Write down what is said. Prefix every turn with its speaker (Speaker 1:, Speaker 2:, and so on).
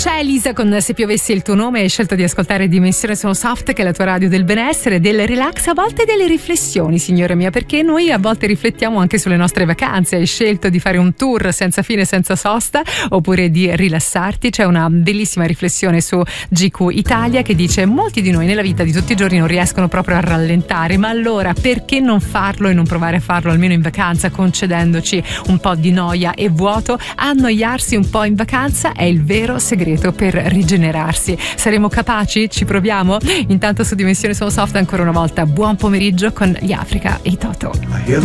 Speaker 1: C'è Elisa con Se piovesse il tuo nome. Hai scelto di ascoltare Dimensione Sono Soft, che è la tua radio del benessere, del relax, a volte delle riflessioni, signora mia, perché noi a volte riflettiamo anche sulle nostre vacanze. Hai scelto di fare un tour senza fine, senza sosta, oppure di rilassarti. C'è una bellissima riflessione su GQ Italia che dice: molti di noi nella vita di tutti i giorni non riescono proprio a rallentare, ma allora perché non farlo e non provare a farlo almeno in vacanza, concedendoci un po' di noia e vuoto? Annoiarsi un po' in vacanza è il vero segreto per rigenerarsi. Saremo capaci? Ci proviamo? Intanto su Dimensione Sono Soft ancora una volta buon pomeriggio con gli Africa e i Toto.